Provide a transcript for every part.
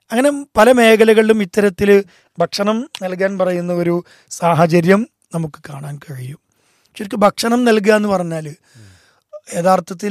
അങ്ങനെ പല മേഖലകളിലും ഇത്തരത്തിൽ ഭക്ഷണം നൽകാൻ പറയുന്ന ഒരു സാഹചര്യം നമുക്ക് കാണാൻ കഴിയും. ശരിക്കും ഭക്ഷണം നൽകുക എന്ന് പറഞ്ഞാൽ യഥാർത്ഥത്തിൽ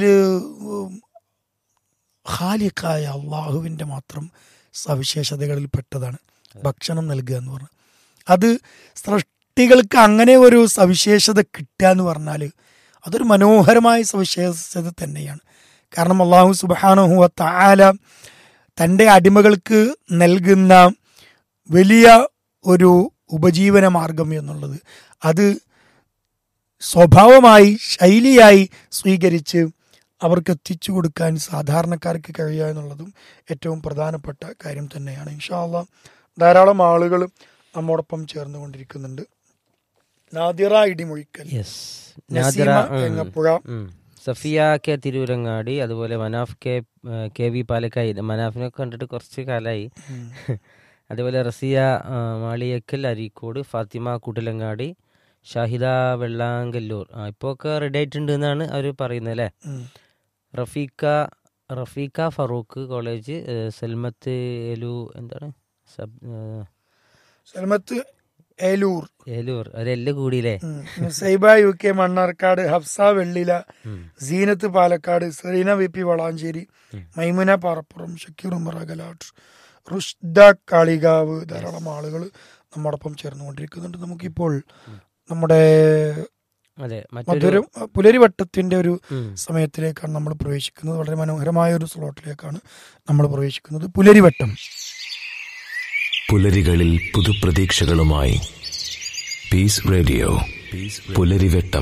ഖാലിഖായ അള്ളാഹുവിൻ്റെ മാത്രം സവിശേഷതകളിൽ പെട്ടതാണ് ഭക്ഷണം നൽകുക എന്ന് പറഞ്ഞാൽ. അത് സൃഷ്ടികൾക്ക് അങ്ങനെ ഒരു സവിശേഷത കിട്ടുക എന്ന് പറഞ്ഞാൽ അതൊരു മനോഹരമായ സവിശേഷത തന്നെയാണ്. കാരണം അള്ളാഹു സുബ്ഹാനഹു വ തആല തൻ്റെ അടിമകൾക്ക് നൽകുന്ന വലിയ ഒരു ഉപജീവന മാർഗം എന്നുള്ളത് അത് സ്വഭാവമായി ശൈലിയായി സ്വീകരിച്ച് അവർക്ക് എത്തിച്ചു കൊടുക്കാൻ സാധാരണക്കാർക്ക് കഴിയുക എന്നുള്ളതും ഏറ്റവും പ്രധാനപ്പെട്ട കാര്യം തന്നെയാണ്. ഇൻഷാ അല്ലാഹ് ധാരാളം ആളുകൾ നമ്മോടൊപ്പം ചേർന്നുകൊണ്ടിരിക്കുന്നുണ്ട്. നാദിറ ഇടിമൊഴിക്കൽ, നസീമ എങ്ങപ്പുഴ, സഫിയ കെ തിരൂരങ്ങാടി, അതുപോലെ മനാഫ് കെ വി പാലക്കായി. മനാഫിനെ കണ്ടിട്ട് കുറച്ച് കാലമായി. അതുപോലെ റസിയ മാളിയക്കൽ അരീക്കോട്, ഫാത്തിമ കൂട്ടിലങ്ങാടി, ഷാഹിദ വെള്ളാങ്കല്ലൂർ. ഇപ്പോൾ ഒക്കെ റെഡി ആയിട്ടുണ്ട് എന്നാണ് അവർ പറയുന്നത് അല്ലേ. റഫീഖ ഫറൂഖ് കോളേജ്, സൽമത്ത് എലു എന്താണ് സൽമത്ത് ഏലൂർ ഒരെല്ല് കൂടിയില്ലേ. സൈബ യു കെ മണ്ണാർക്കാട്, ഹഫ്സ വെള്ളില, Zeenath Palakkad, Serena V P Valanchery, Maimuna പാറപ്പുറം, ഷക്കീർ ഉമർ അകലാട്ട്, റുഷ്ദ കാളികാവ്. ധാരാളം ആളുകൾ നമ്മോടൊപ്പം ചേർന്നുകൊണ്ടിരിക്കുന്നുണ്ട്. നമുക്കിപ്പോൾ നമ്മുടെ മറ്റൊരു പുലരിവട്ടത്തിന്റെ ഒരു സമയത്തിലേക്കാണ് നമ്മൾ പ്രവേശിക്കുന്നത്. വളരെ മനോഹരമായ ഒരു സ്ലോട്ടിലേക്കാണ് നമ്മൾ പ്രവേശിക്കുന്നത്. പുലരിവട്ടം. പുലരികളിൽ പുതുപ്രതീക്ഷകളുമായി പീസ് റേഡിയോ. പുലരിവട്ടം.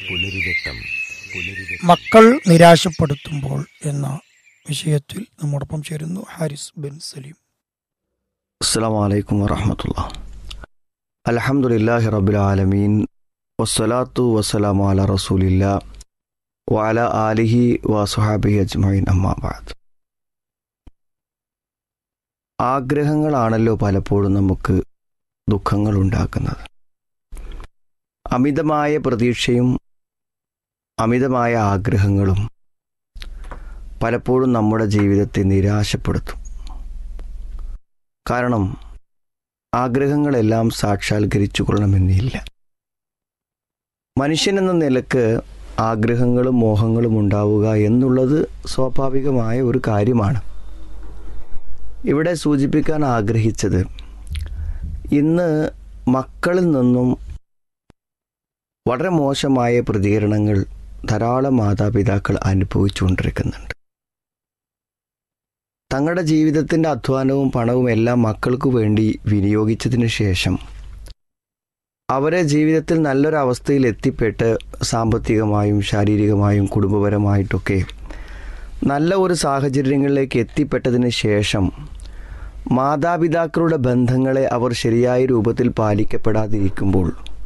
മക്കൾ നിരാശപ്പെടുത്തുമ്പോൾ എന്ന വിഷയത്തിൽ നമ്മോടൊപ്പം ചേരുന്നു ഹാരിസ് ബിൻ സലീം. അസ്സലാമു അലൈക്കും വറഹ്മത്തുള്ളാഹി. അൽഹംദുലില്ലാഹി റബ്ബിൽ ആലമീൻ, വസ്സലാത്തു വസ്സലാമു അലാ റസൂലില്ലാഹ് വഅലാ ആലിഹി വസ്വഹാബിഹി അജ്മഈൻ, അമ്മാ ബഅദ്. ആഗ്രഹങ്ങളാണല്ലോ പലപ്പോഴും നമുക്ക് ദുഃഖങ്ങൾ ഉണ്ടാക്കുന്നത്. അമിതമായ പ്രതീക്ഷയും അമിതമായ ആഗ്രഹങ്ങളും പലപ്പോഴും നമ്മുടെ ജീവിതത്തെ നിരാശപ്പെടുത്തും. കാരണം ആഗ്രഹങ്ങളെല്ലാം സാക്ഷാത്കരിച്ചു കൊള്ളണമെന്നില്ല. മനുഷ്യനെന്ന നിലക്ക് ആഗ്രഹങ്ങളും മോഹങ്ങളും ഉണ്ടാവുക എന്നുള്ളത് സ്വാഭാവികമായ ഒരു കാര്യമാണ്. ഇവിടെ സൂചിപ്പിക്കാൻ ആഗ്രഹിച്ചത്, ഇന്ന് മക്കളിൽ നിന്നും വളരെ മോശമായ പ്രതികരണങ്ങൾ ധാരാളം മാതാപിതാക്കൾ അനുഭവിച്ചുകൊണ്ടിരിക്കുന്നുണ്ട്. തങ്ങളുടെ ജീവിതത്തിൻ്റെ അധ്വാനവും പണവും എല്ലാം മക്കൾക്ക് വേണ്ടി വിനിയോഗിച്ചതിന് ശേഷം അവരെ ജീവിതത്തിൽ നല്ലൊരവസ്ഥയിൽ എത്തിപ്പെട്ട് സാമ്പത്തികമായും ശാരീരികമായും കുടുംബപരമായിട്ടൊക്കെ നല്ല ഒരു സാഹചര്യങ്ങളിലേക്ക് എത്തിപ്പെട്ടതിന് ശേഷം മാതാപിതാക്കളുടെ ബന്ധങ്ങളെ അവർ ശരിയായ രൂപത്തിൽ പാലിക്കപ്പെടാതിരിക്കുമ്പോൾ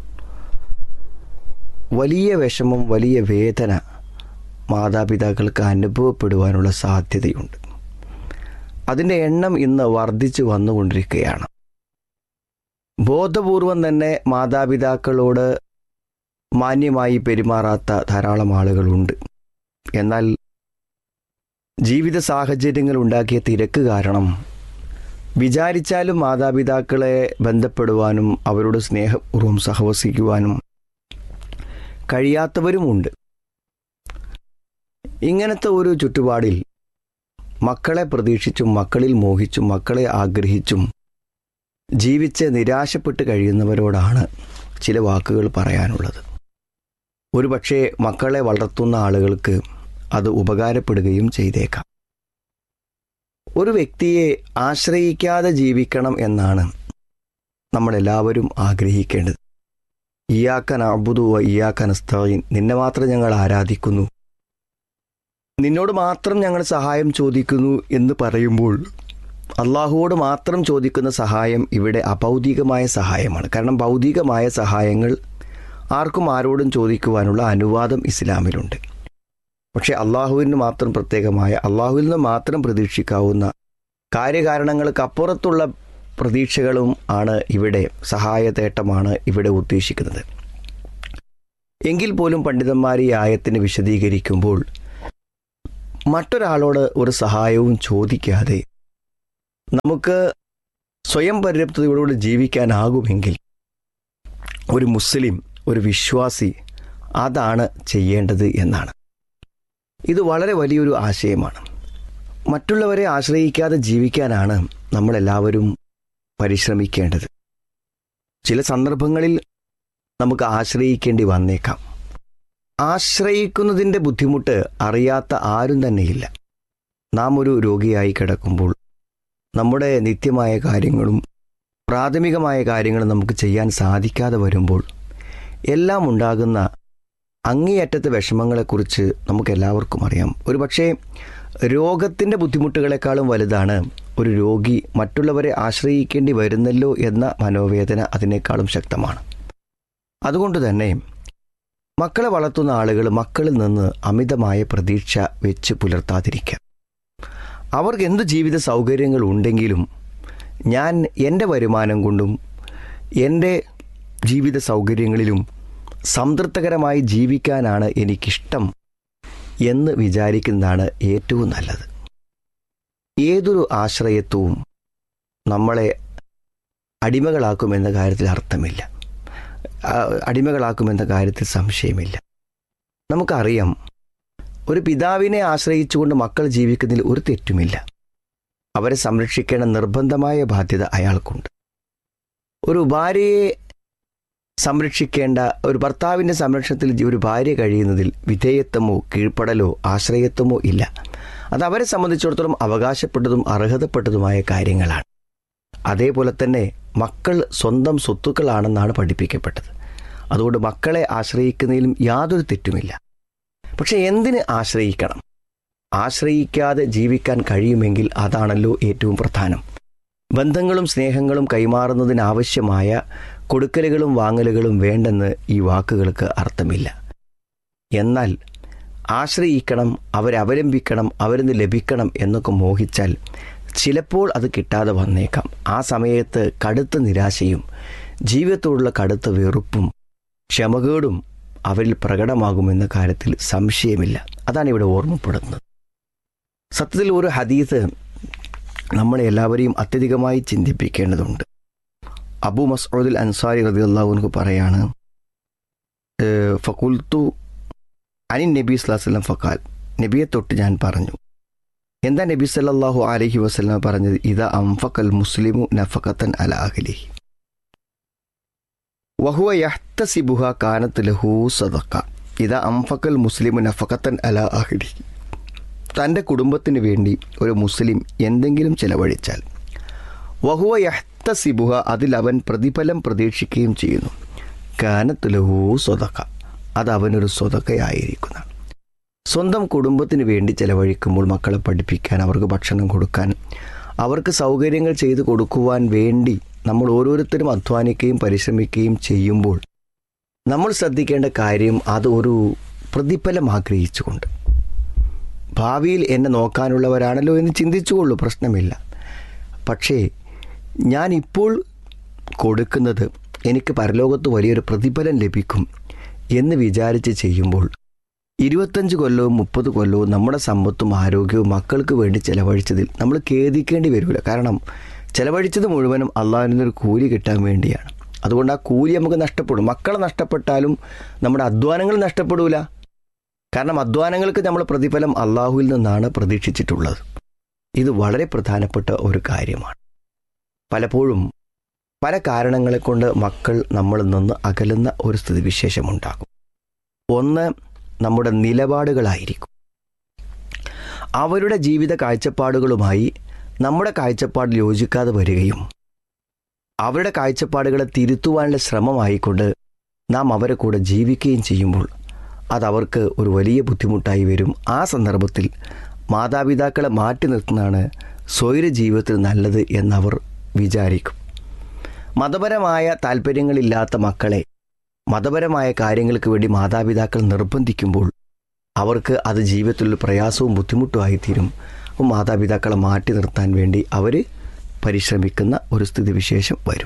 വലിയ വിഷമം, വലിയ വേദന മാതാപിതാക്കൾക്ക് അനുഭവപ്പെടുവാനുള്ള സാധ്യതയുണ്ട്. അതിൻ്റെ എണ്ണം ഇന്ന് വർദ്ധിച്ചു വന്നുകൊണ്ടിരിക്കുകയാണ്. ബോധപൂർവം തന്നെ മാതാപിതാക്കളോട് മാന്യമായി പെരുമാറാത്ത ധാരാളം ആളുകളുണ്ട്. എന്നാൽ ജീവിത സാഹചര്യങ്ങൾ ഉണ്ടാക്കിയ തിരക്ക് കാരണം വിചാരിച്ചാലും മാതാപിതാക്കളെ ബന്ധപ്പെടുവാനും അവരോട് സ്നേഹപൂർവ്വം സഹവസിക്കുവാനും കഴിയാത്തവരുമുണ്ട്. ഇങ്ങനത്തെ ഒരു ചുറ്റുപാടിൽ മക്കളെ പ്രതീക്ഷിച്ചും മക്കളിൽ മോഹിച്ചും മക്കളെ ആഗ്രഹിച്ചും ജീവിച്ച് നിരാശപ്പെട്ട് കഴിയുന്നവരോടാണ് ചില വാക്കുകൾ പറയാനുള്ളത്. ഒരു പക്ഷേ മക്കളെ വളർത്തുന്ന ആളുകൾക്ക് അത് ഉപകാരപ്പെടുകയും ചെയ്തേക്കാം. ഒരു വ്യക്തിയെ ആശ്രയിക്കാതെ ജീവിക്കണം എന്നാണ് നമ്മളെല്ലാവരും ആഗ്രഹിക്കേണ്ടത്. ഇയ്യാക നഅ്ബുദു വ ഇയ്യാക നസ്തഈൻ, നിന്നെ മാത്രം ഞങ്ങൾ ആരാധിക്കുന്നു, നിന്നോട് മാത്രം ഞങ്ങൾ സഹായം ചോദിക്കുന്നു എന്ന് പറയുമ്പോൾ അള്ളാഹുവോട് മാത്രം ചോദിക്കുന്ന സഹായം ഇവിടെ അഭൗതികമായ സഹായമാണ്. കാരണം ഭൗതികമായ സഹായങ്ങൾ ആർക്കും ആരോടും ചോദിക്കുവാനുള്ള അനുവാദം ഇസ്ലാമിലുണ്ട്. പക്ഷേ അള്ളാഹുവിന് മാത്രം പ്രത്യേകമായ, അള്ളാഹുവിൽ നിന്ന് മാത്രം പ്രതീക്ഷിക്കാവുന്ന കാര്യകാരണങ്ങൾക്ക് അപ്പുറത്തുള്ള പ്രതീക്ഷകളും ആണ് ഇവിടെ, സഹായതേട്ടമാണ് ഇവിടെ ഉദ്ദേശിക്കുന്നത്. എങ്കിൽ പോലും പണ്ഡിതന്മാർ ഈ ആയത്തിനെ വിശദീകരിക്കുമ്പോൾ മറ്റൊരാളോട് ഒരു സഹായവും ചോദിക്കാതെ നമുക്ക് സ്വയം പര്യാപ്തതയോടുകൂടി ജീവിക്കാനാകുമെങ്കിൽ ഒരു മുസ്ലിം, ഒരു വിശ്വാസി അതാണ് ചെയ്യേണ്ടത് എന്നാണ്. ഇത് വളരെ വലിയൊരു ആശയമാണ്. മറ്റുള്ളവരെ ആശ്രയിക്കാതെ ജീവിക്കാനാണ് നമ്മളെല്ലാവരും പരിശ്രമിക്കേണ്ടത്. ചില സന്ദർഭങ്ങളിൽ നമുക്ക് ആശ്രയിക്കേണ്ടി വന്നേക്കാം. ആശ്രയിക്കുന്നതിൻ്റെ ബുദ്ധിമുട്ട് അറിയാത്ത ആരും തന്നെയില്ല. നാം ഒരു രോഗിയായി കിടക്കുമ്പോൾ നമ്മുടെ നിത്യമായ കാര്യങ്ങളും പ്രാഥമികമായ കാര്യങ്ങളും നമുക്ക് ചെയ്യാൻ സാധിക്കാതെ വരുമ്പോൾ എല്ലാം ഉണ്ടാകുന്ന അങ്ങേയറ്റത്തെ വിഷമങ്ങളെക്കുറിച്ച് നമുക്കെല്ലാവർക്കും അറിയാം. ഒരു പക്ഷേ രോഗത്തിൻ്റെ ബുദ്ധിമുട്ടുകളെക്കാളും വലുതാണ് ഒരു രോഗി മറ്റുള്ളവരെ ആശ്രയിക്കേണ്ടി വരുന്നല്ലോ എന്ന മനോവേദന അതിനേക്കാളും ശക്തമാണ്. അതുകൊണ്ട് തന്നെ മക്കളെ വളർത്തുന്ന ആളുകൾ മക്കളിൽ നിന്ന് അമിതമായ പ്രതീക്ഷ വെച്ച് പുലർത്താതിരിക്കുക. അവർക്ക് എന്ത് ജീവിത സൗകര്യങ്ങൾ ഉണ്ടെങ്കിലും ഞാൻ എൻ്റെ വരുമാനം കൊണ്ടും എൻ്റെ ജീവിത സൗകര്യങ്ങളിലും സംതൃപ്തകരമായി ജീവിക്കാനാണ് എനിക്കിഷ്ടം എന്ന് വിചാരിക്കുന്നതാണ് ഏറ്റവും നല്ലത്. ഏതൊരു ആശ്രയത്വവും നമ്മളെ അടിമകളാക്കുമെന്ന കാര്യത്തിൽ അർത്ഥമില്ല, അടിമകളാക്കുമെന്ന കാര്യത്തിൽ സംശയമില്ല. നമുക്കറിയാം, ഒരു പിതാവിനെ ആശ്രയിച്ചുകൊണ്ട് മക്കൾ ജീവിക്കുന്നതിൽ ഒരു തെറ്റുമില്ല. അവരെ സംരക്ഷിക്കേണ്ട നിർബന്ധമായ ബാധ്യത അയാൾക്കുണ്ട്. ഒരു ഭാര്യയെ സംരക്ഷിക്കേണ്ട, ഒരു ഭർത്താവിൻ്റെ സംരക്ഷണത്തിൽ ഒരു ഭാര്യ കഴിയുന്നതിൽ വിധേയത്വമോ കീഴ്പ്പെടലോ ആശ്രയത്വമോ ഇല്ല. അത് അവരെ സംബന്ധിച്ചിടത്തോളം അവകാശപ്പെട്ടതും അർഹതപ്പെട്ടതുമായ കാര്യങ്ങളാണ്. അതേപോലെ തന്നെ മക്കൾ സ്വന്തം സ്വത്തുക്കളാണെന്നാണ് പഠിപ്പിക്കപ്പെട്ടത്. അതുകൊണ്ട് മക്കളെ ആശ്രയിക്കുന്നതിലും യാതൊരു തെറ്റുമില്ല. പക്ഷെ എന്തിന് ആശ്രയിക്കണം? ആശ്രയിക്കാതെ ജീവിക്കാൻ കഴിയുമെങ്കിൽ അതാണല്ലോ ഏറ്റവും പ്രധാനം. ബന്ധങ്ങളും സ്നേഹങ്ങളും കൈമാറുന്നതിനാവശ്യമായ കൊടുക്കലുകളും വാങ്ങലുകളും വേണ്ടെന്ന് ഈ വാക്കുകൾക്ക് അർത്ഥമില്ല. എന്നാൽ ആശ്രയിക്കണം, അവരെ അവലംബിക്കണം, അവരിന്ന് ലഭിക്കണം എന്നൊക്കെ മോഹിച്ചാൽ ചിലപ്പോൾ അത് കിട്ടാതെ വന്നേക്കാം. ആ സമയത്ത് കടുത്ത നിരാശയും ജീവിതത്തോടുള്ള കടുത്ത വെറുപ്പും ക്ഷമകേടും അവരിൽ പ്രകടമാകുമെന്ന കാര്യത്തിൽ സംശയമില്ല. അതാണ് ഇവിടെ ഓർമ്മപ്പെടുന്നത്. സത്യത്തിൽ ഒരു ഹദീസ് നമ്മളെ എല്ലാവരെയും അത്യധികമായി ചിന്തിപ്പിക്കേണ്ടതുണ്ട്. അബൂ മസ്ഊദ് അൻസാരി റളിയല്ലാഹു അൻഹു പറയാണ്, ഫഖുൽതു അനി നബി സ്വല്ലല്ലാഹു അലൈഹി വസല്ലം ഫഖാൽ, നബിയെ തൊട്ട് ഞാൻ പറഞ്ഞു. എന്താ നബി സല്ലല്ലാഹു അലൈഹി വസല്ലം പറഞ്ഞത്? ഇദാ അൻഫഖൽ മുസ്ലിമു നഫഖതൻ അലാ അഹ്ലിഹി വഹുവ യഹ്തസിബുഹാ കാനത് ലഹു സദഖ. ഇദാ അൻഫഖൽ മുസ്ലിമു നഫഖതൻ അലാ അഹ്ലിഹി, തൻ്റെ കുടുംബത്തിന് വേണ്ടി ഒരു മുസ്ലിം എന്തെങ്കിലും ചെലവഴിച്ചാൽ വഹുവ യഹ്തസിബുഹ, അതിൽ അവൻ പ്രതിഫലം പ്രതീക്ഷിക്കുകയും ചെയ്യുന്നു, കാനത് ലഹു സദഖ, അത് അവനൊരു സ്വതക്കയായിരിക്കുന്ന. സ്വന്തം കുടുംബത്തിന് വേണ്ടി ചെലവഴിക്കുമ്പോൾ മക്കളെ പഠിപ്പിക്കാൻ, അവർക്ക് ഭക്ഷണം കൊടുക്കാൻ, അവർക്ക് സൗകര്യങ്ങൾ ചെയ്തു കൊടുക്കുവാൻ വേണ്ടി നമ്മൾ ഓരോരുത്തരും അധ്വാനിക്കുകയും പരിശ്രമിക്കുകയും ചെയ്യുമ്പോൾ നമ്മൾ ശ്രദ്ധിക്കേണ്ട കാര്യം അത് ഒരു പ്രതിഫലം ആഗ്രഹിച്ചുകൊണ്ട്, ഭാവിയിൽ എന്നെ നോക്കാനുള്ളവരാണല്ലോ എന്ന് ചിന്തിച്ചുകൊള്ളൂ, പ്രശ്നമില്ല. പക്ഷേ ഞാനിപ്പോൾ കൊടുക്കുന്നത് എനിക്ക് പരലോകത്ത് വലിയൊരു പ്രതിഫലം ലഭിക്കും എന്ന് വിചാരിച്ച് ചെയ്യുമ്പോൾ 25 കൊല്ലവും 30 കൊല്ലവും നമ്മുടെ സമ്പത്തും ആരോഗ്യവും മക്കൾക്ക് വേണ്ടി ചെലവഴിച്ചതിൽ നമ്മൾ ഖേദിക്കേണ്ടി വരില്ല. കാരണം ചെലവഴിച്ചത് മുഴുവനും അള്ളാഹുവിൽ നിന്നൊരു കൂലി കിട്ടാൻ വേണ്ടിയാണ്. അതുകൊണ്ട് ആ കൂലി നമുക്ക് നഷ്ടപ്പെടും. മക്കളെ നഷ്ടപ്പെട്ടാലും നമ്മുടെ അധ്വാനങ്ങൾ നഷ്ടപ്പെടില്ല. കാരണം അധ്വാനങ്ങൾക്ക് നമ്മൾ പ്രതിഫലം അള്ളാഹുവിൽ നിന്നാണ് പ്രതീക്ഷിച്ചിട്ടുള്ളത്. ഇത് വളരെ പ്രധാനപ്പെട്ട ഒരു കാര്യമാണ്. പലപ്പോഴും പല കാരണങ്ങളെ കൊണ്ട് മക്കൾ നമ്മളിൽ നിന്ന് അകലുന്ന ഒരു സ്ഥിതിവിശേഷമുണ്ടാകും. ഒന്ന്, നമ്മുടെ നിലപാടുകളായിരിക്കും. അവരുടെ ജീവിത കാഴ്ചപ്പാടുകളുമായി നമ്മുടെ കാഴ്ചപ്പാടിൽ യോജിക്കാതെ വരികയും അവരുടെ കാഴ്ചപ്പാടുകളെ തിരുത്തുവാനുള്ള ശ്രമമായിക്കൊണ്ട് നാം അവരെ കൂടെ ജീവിക്കുകയും ചെയ്യുമ്പോൾ അതവർക്ക് ഒരു വലിയ ബുദ്ധിമുട്ടായി വരും. ആ സന്ദർഭത്തിൽ മാതാപിതാക്കളെ മാറ്റി നിർത്തുന്നതാണ് സ്വൈര ജീവിതത്തിൽ നല്ലത് എന്നവർ വിചാരിക്കും. മതപരമായ താല്പര്യങ്ങളില്ലാത്ത മക്കളെ മതപരമായ കാര്യങ്ങൾക്ക് വേണ്ടി മാതാപിതാക്കൾ നിർബന്ധിക്കുമ്പോൾ അവർക്ക് അത് ജീവിതത്തിലൊരു പ്രയാസവും ബുദ്ധിമുട്ടുമായിത്തീരും. അപ്പോൾ മാതാപിതാക്കളെ മാറ്റി നിർത്താൻ വേണ്ടി അവർ പരിശ്രമിക്കുന്ന ഒരു സ്ഥിതിവിശേഷം വരും.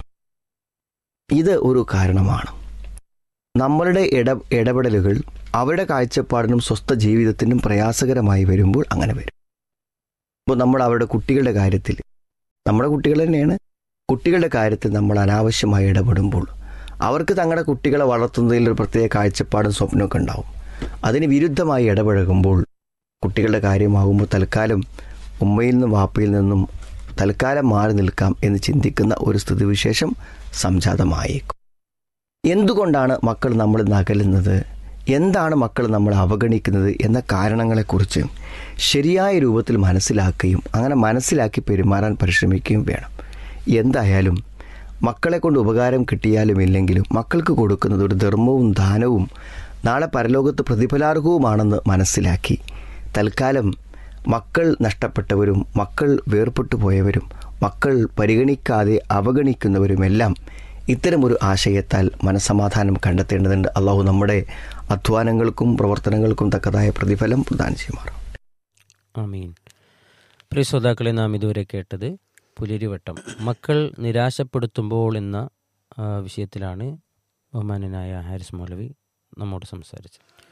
ഇത് ഒരു കാരണമാണ്. നമ്മളുടെ ഇടപെടലുകൾ അവരുടെ കാഴ്ചപ്പാടിനും സ്വസ്ഥ ജീവിതത്തിനും പ്രയാസകരമായി വരുമ്പോൾ അങ്ങനെ വരും. അപ്പോൾ നമ്മൾ അവരുടെ കുട്ടികളുടെ കാര്യത്തിൽ നമ്മുടെ കുട്ടികൾ തന്നെയാണ്. കുട്ടികളുടെ കാര്യത്തിൽ നമ്മൾ അനാവശ്യമായി ഇടപെടുമ്പോൾ അവർക്ക് തങ്ങളുടെ കുട്ടികളെ വളർത്തുന്നതിൽ ഒരു പ്രത്യേക കാഴ്ചപ്പാടും സ്വപ്നമൊക്കെ ഉണ്ടാവും. അതിന് വിരുദ്ധമായി ഇടപഴകുമ്പോൾ കുട്ടികളുടെ കാര്യമാകുമ്പോൾ തൽക്കാലം ഉമ്മയിൽ നിന്നും വാപ്പയിൽ നിന്നും തൽക്കാലം മാറി നിൽക്കാം എന്ന് ചിന്തിക്കുന്ന ഒരു സ്ഥിതിവിശേഷം സംജാതമായേക്കും. എന്തുകൊണ്ടാണ് മക്കൾ നമ്മൾ നകലുന്നത്, എന്താണ് മക്കൾ നമ്മൾ അവഗണിക്കുന്നത് എന്ന കാരണങ്ങളെക്കുറിച്ച് ശരിയായ രൂപത്തിൽ മനസ്സിലാക്കുകയും അങ്ങനെ മനസ്സിലാക്കി പെരുമാറാൻ പരിശ്രമിക്കുകയും വേണം. എന്തായാലും മക്കളെ കൊണ്ട് ഉപകാരം കിട്ടിയാലും ഇല്ലെങ്കിലും മക്കൾക്ക് കൊടുക്കുന്നത് ഒരു ധർമ്മവും ദാനവും നാളെ പരലോകത്ത് പ്രതിഫലാർഹവുമാണെന്ന് മനസ്സിലാക്കി തൽക്കാലം മക്കൾ നഷ്ടപ്പെട്ടവരും മക്കൾ വേർപെട്ടു പോയവരും മക്കൾ പരിഗണിക്കാതെ അവഗണിക്കുന്നവരുമെല്ലാം ഇത്തരമൊരു ആശയത്താൽ മനസ്സമാധാനം കണ്ടെത്തേണ്ടതുണ്ട്. അള്ളാഹു നമ്മുടെ അധ്വാനങ്ങൾക്കും പ്രവർത്തനങ്ങൾക്കും തക്കതായ പ്രതിഫലം പ്രദാനം ചെയ്യുമാറാം. ആമീൻ. പ്രിയ ശ്രോതാക്കളെ, നാം ഇതുവരെ കേട്ടത് പുലരിവട്ടം മക്കൾ നിരാശപ്പെടുത്തുമ്പോൾ എന്ന വിഷയത്തിലാണ് ബഹുമാനനായ ഹാരിസ് മൗലവി നമ്മോട് സംസാരിച്ചത്.